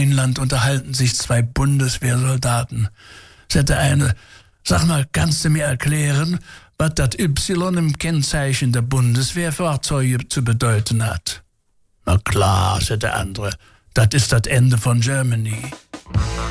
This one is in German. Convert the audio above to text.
Rheinland unterhalten sich zwei Bundeswehrsoldaten. Sagt der eine: Sag mal, kannst du mir erklären, was das Y im Kennzeichen der Bundeswehrfahrzeuge zu bedeuten hat? Na klar, sagt der andere, das ist das Ende von Germany.